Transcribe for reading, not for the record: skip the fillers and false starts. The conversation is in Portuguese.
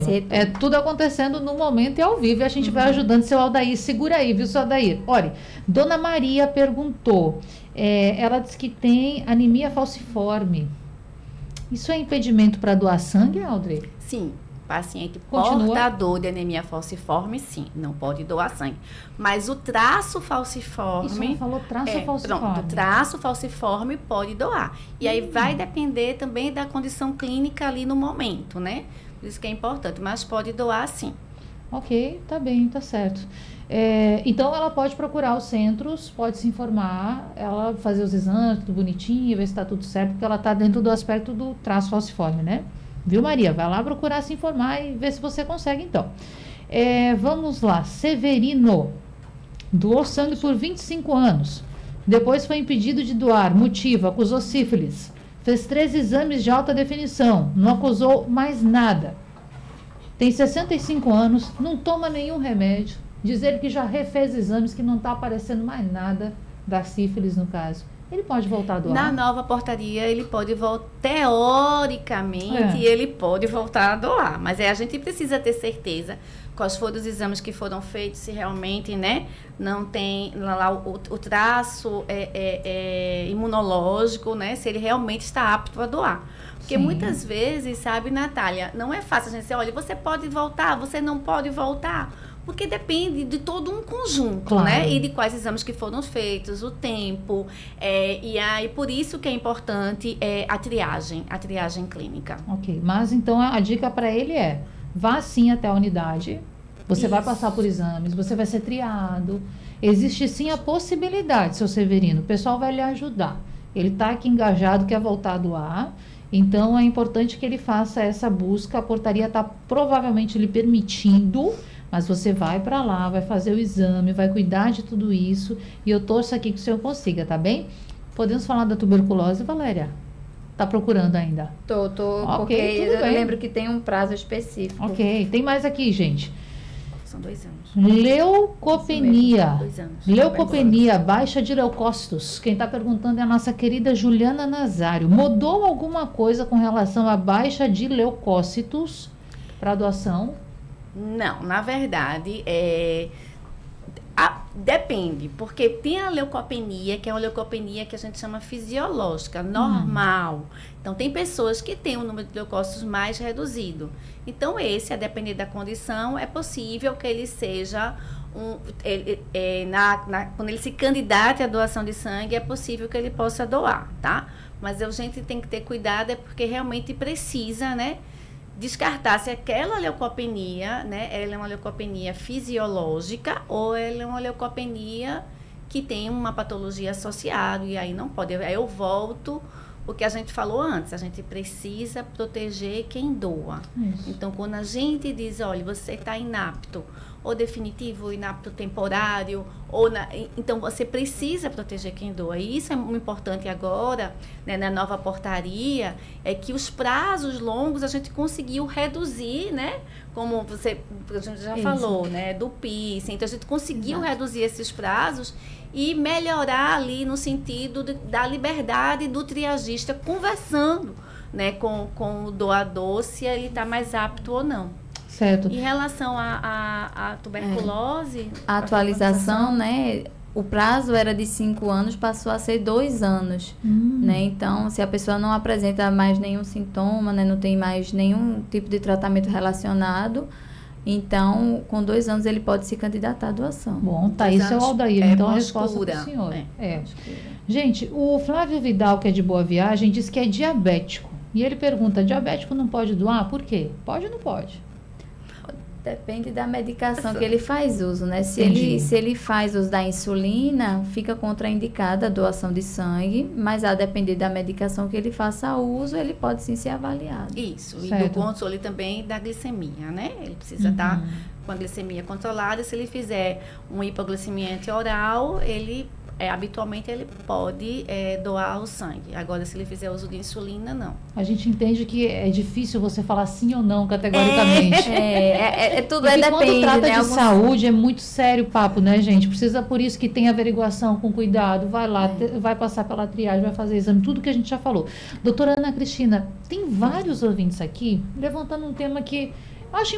É tudo acontecendo no momento e ao vivo. E a gente vai ajudando. Seu Aldair, segura aí, viu, seu Aldair? Olha, Dona Maria perguntou. Ela disse que tem anemia falciforme. Isso é impedimento para doar sangue, Audrey? Sim. Paciente Continua. portador de anemia falciforme, sim, não pode doar sangue. Mas o traço falciforme... Isso ela falou traço falciforme. Pronto, o traço falciforme pode doar. E aí vai depender também da condição clínica ali no momento, né? Por isso que é importante, mas pode doar sim. Ok, tá bem, tá certo. Então ela pode procurar os centros, pode se informar, ela fazer os exames, tudo bonitinho, ver se está tudo certo, porque ela está dentro do aspecto do traço falciforme, né? Viu, Maria? Vai lá procurar se informar e ver se você consegue, então. Vamos lá. Severino doou sangue por 25 anos. Depois foi impedido de doar. Motivo: acusou sífilis. Fez 3 exames de alta definição. Não acusou mais nada. Tem 65 anos. Não toma nenhum remédio. Diz ele que já refez exames, que não está aparecendo mais nada da sífilis, no caso. Ele pode voltar a doar? Na nova portaria, ele pode voltar, teoricamente, ele pode voltar a doar. Mas a gente precisa ter certeza quais foram os exames que foram feitos, se realmente, né, não tem lá o traço imunológico, né, se ele realmente está apto a doar. Porque muitas vezes, sabe, Natália, não é fácil a gente dizer, olha, você pode voltar, você não pode voltar. Porque depende de todo um conjunto, né? E de quais exames que foram feitos, o tempo. E aí, por isso que é importante a triagem clínica. Ok, mas então a dica para ele vá sim até a unidade, você vai passar por exames, você vai ser triado. Existe sim a possibilidade, seu Severino, o pessoal vai lhe ajudar. Ele está aqui engajado, quer voltar a doar. Então, é importante que ele faça essa busca. A portaria está provavelmente lhe permitindo, mas você vai para lá, vai fazer o exame, vai cuidar de tudo isso. E eu torço aqui que o senhor consiga, tá bem? Podemos falar da tuberculose, Valéria? Tá procurando ainda? Tô, porque eu lembro que tem um prazo específico. Ok, tem mais aqui, gente. São 2 anos. Leucopenia. 2 anos. Leucopenia, baixa de leucócitos. Quem está perguntando é a nossa querida Juliana Nazário. Mudou alguma coisa com relação à baixa de leucócitos para doação? Não, na verdade, depende, porque tem a leucopenia, que é uma leucopenia que a gente chama fisiológica, normal. Então, tem pessoas que têm um número de leucócitos mais reduzido. Então, a depender da condição, é possível que ele seja quando ele se candidate à doação de sangue, é possível que ele possa doar, tá? Mas a gente tem que ter cuidado, porque realmente precisa, né, descartar se aquela leucopenia, né, ela é uma leucopenia fisiológica ou ela é uma leucopenia que tem uma patologia associada, e aí não pode. Aí eu volto o que a gente falou antes, a gente precisa proteger quem doa. Isso. Então, quando a gente diz, olha, você está inapto, ou definitivo, ou inapto temporário, então você precisa proteger quem doa. E isso é muito importante agora, né, na nova portaria, é que os prazos longos a gente conseguiu reduzir, né? Como a gente já falou, né, do PIS. Então, a gente conseguiu reduzir esses prazos e melhorar ali no sentido da liberdade do triagista conversando, né, com o doador, se ele está mais apto ou não. Certo. Em relação à tuberculose... A atualização, né, o prazo era de 5 anos, passou a ser 2 anos, né? Então, se a pessoa não apresenta mais nenhum sintoma, né, não tem mais nenhum tipo de tratamento relacionado, então, com 2 anos, ele pode se candidatar à doação. Bom, tá, isso é o Aldair, então a resposta do senhor. Gente, o Flávio Vidal, que é de Boa Viagem, diz que é diabético. E ele pergunta, diabético não pode doar? Por quê? Pode ou não pode? Depende da medicação que ele faz uso, né? Se ele faz uso da insulina, fica contraindicada a doação de sangue, mas a depender da medicação que ele faça uso, ele pode sim ser avaliado. Isso, certo. E do controle também da glicemia, né? Ele precisa estar com a glicemia controlada. Se ele fizer uma hipoglicemia antioral, ele habitualmente ele pode doar o sangue. Agora, se ele fizer uso de insulina, não. A gente entende que é difícil você falar sim ou não categoricamente. Tudo depende, quando trata né? de saúde, é muito sério o papo, né, gente? Precisa, por isso, que tem averiguação com cuidado. Vai lá, vai passar pela triagem, vai fazer exame, tudo que a gente já falou. Doutora Ana Cristina, tem vários ouvintes aqui levantando um tema que acho